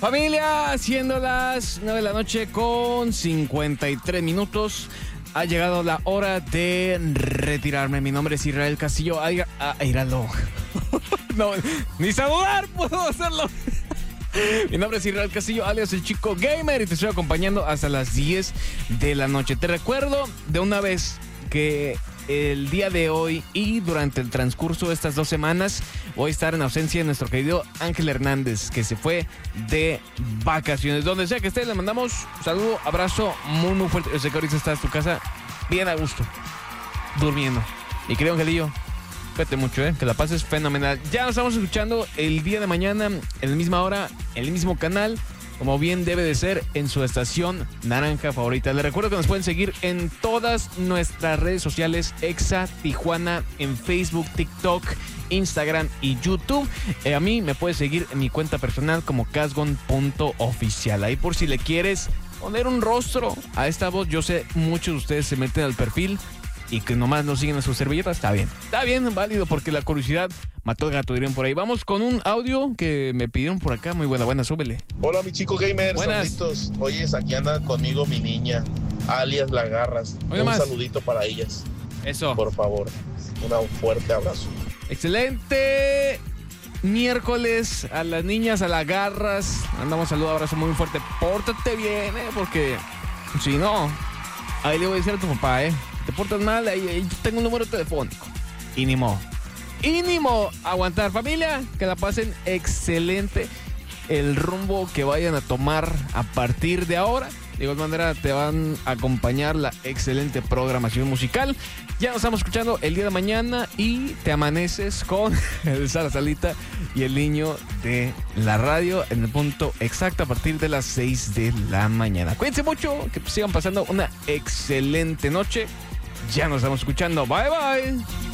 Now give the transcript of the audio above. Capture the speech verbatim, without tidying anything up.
Familia, siendo las nueve de la noche con cincuenta y tres minutos, ha llegado la hora de retirarme. Mi nombre es Israel Castillo. Ay, ah, íralo. No, ni saludar puedo hacerlo. Mi nombre es Israel Castillo, alias el Chico Gamer, y te estoy acompañando hasta las diez de la noche. Te recuerdo de una vez que el día de hoy y durante el transcurso de estas dos semanas voy a estar en ausencia de nuestro querido Ángel Hernández, que se fue de vacaciones. Donde sea que esté, le mandamos un saludo, abrazo muy muy fuerte. Yo sé que ahorita estás en tu casa bien a gusto, durmiendo. Mi querido Angelillo, cuídate mucho, ¿eh? Que la pases fenomenal. Ya nos estamos escuchando el día de mañana, en la misma hora, en el mismo canal, como bien debe de ser, en su estación naranja favorita. Les recuerdo que nos pueden seguir en todas nuestras redes sociales, Exa Tijuana, en Facebook, TikTok, Instagram y YouTube. Eh, a mí me puedes seguir en mi cuenta personal como casgon punto oficial. Ahí por si le quieres poner un rostro a esta voz. Yo sé, muchos de ustedes se meten al perfil y que nomás no siguen a sus servilletas. Está bien, está bien, válido, porque la curiosidad mató al gato, dirían por ahí. Vamos con un audio que me pidieron por acá. Muy buena, buena, súbele. Hola, mi Chico Gamer. Buenas. Saluditos. Oyes, aquí anda conmigo mi niña, alias La Garras. Oye, un más. saludito para ellas, Eso. por favor. Un fuerte abrazo. Excelente miércoles a las niñas, a las garras. Mandamos saludo, abrazo muy fuerte. Pórtate bien, ¿eh? Porque si no, ahí le voy a decir a tu papá, ¿eh? Te portas mal, ahí, ahí tengo un número telefónico. Y ni modo. Y ni modo. Aguantar, familia. Que la pasen excelente el rumbo que vayan a tomar a partir de ahora. De igual manera te van a acompañar la excelente programación musical. Ya nos estamos escuchando el día de mañana y te amaneces con el Sala Salita y el niño de la radio en el punto exacto a partir de las seis de la mañana. Cuídense mucho, que sigan pasando una excelente noche. Ya nos estamos escuchando. Bye bye.